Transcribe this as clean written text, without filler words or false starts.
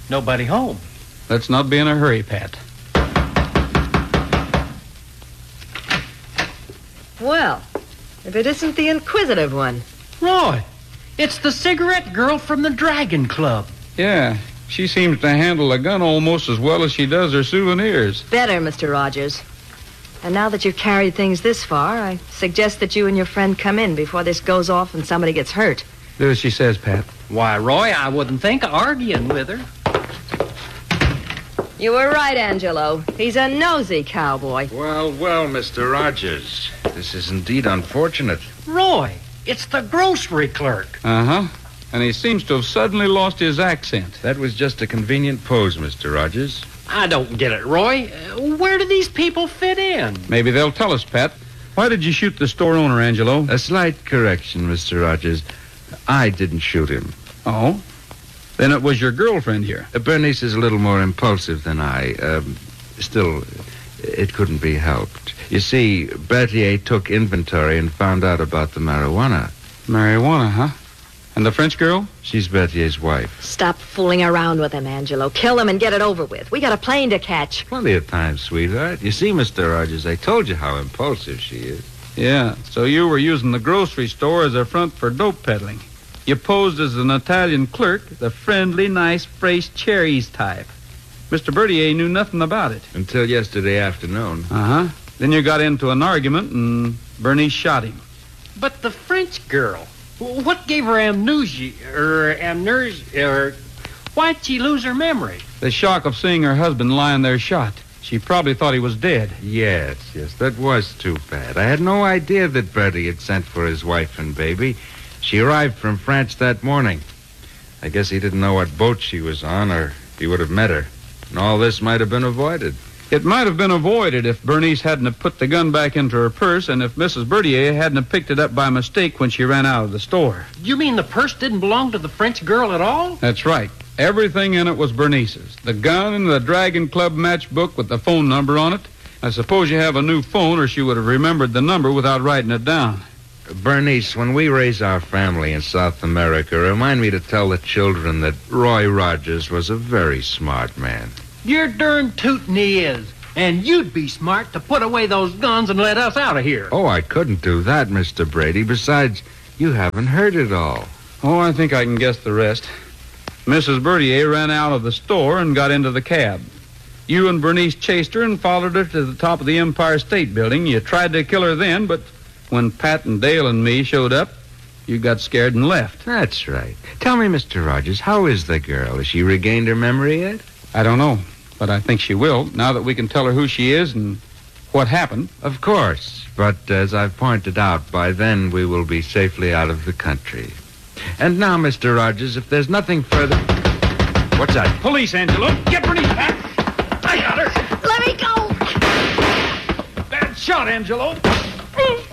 Nobody home. Let's not be in a hurry, Pat. Well, if it isn't the inquisitive one. Roy, it's the cigarette girl from the Dragon Club. Yeah, she seems to handle a gun almost as well as she does her souvenirs. Better, Mr. Rogers. And now that you've carried things this far, I suggest that you and your friend come in before this goes off and somebody gets hurt. Do as she says, Pat. Why, Roy, I wouldn't think of arguing with her. You were right, Angelo. He's a nosy cowboy. Well, Mr. Rogers. This is indeed unfortunate. Roy, it's the grocery clerk. Uh-huh. And he seems to have suddenly lost his accent. That was just a convenient pose, Mr. Rogers. I don't get it, Roy. Where do these people fit in? Maybe they'll tell us, Pat. Why did you shoot the store owner, Angelo? A slight correction, Mr. Rogers. I didn't shoot him. Oh? Then it was your girlfriend here. Bernice is a little more impulsive than I. Still, it couldn't be helped. You see, Berthier took inventory and found out about the marijuana. Marijuana, huh? And the French girl? She's Berthier's wife. Stop fooling around with him, Angelo. Kill him and get it over with. We got a plane to catch. Plenty of time, sweetheart. You see, Mr. Rogers, I told you how impulsive she is. Yeah, so you were using the grocery store as a front for dope peddling. You posed as an Italian clerk, the friendly, nice, fresh cherries type. Mr. Berthier knew nothing about it. Until yesterday afternoon. Uh-huh. Then you got into an argument, and Bernice shot him. But the French girl, what gave her amnesia, why'd she lose her memory? The shock of seeing her husband lying there shot. She probably thought he was dead. Yes, that was too bad. I had no idea that Bertie had sent for his wife and baby. She arrived from France that morning. I guess he didn't know what boat she was on, or he would have met her. And all this might have been avoided. It might have been avoided if Bernice hadn't have put the gun back into her purse and if Mrs. Berthier hadn't have picked it up by mistake when she ran out of the store. You mean the purse didn't belong to the French girl at all? That's right. Everything in it was Bernice's. The gun and the Dragon Club matchbook with the phone number on it. I suppose you have a new phone or she would have remembered the number without writing it down. Bernice, when we raise our family in South America, remind me to tell the children that Roy Rogers was a very smart man. You're darn tootin' he is. And you'd be smart to put away those guns and let us out of here. Oh, I couldn't do that, Mr. Brady. Besides, you haven't heard it all. Oh, I think I can guess the rest. Mrs. Berthier ran out of the store and got into the cab. You and Bernice chased her and followed her to the top of the Empire State Building. You tried to kill her then, but when Pat and Dale and me showed up, you got scared and left. That's right. Tell me, Mr. Rogers, how is the girl? Has she regained her memory yet? I don't know, but I think she will, now that we can tell her who she is and what happened. Of course. But as I've pointed out, by then we will be safely out of the country. And now, Mr. Rogers, if there's nothing further... What's that? Police, Angelo. Get Bernice, Pat. I got her. Let me go! Bad shot, Angelo.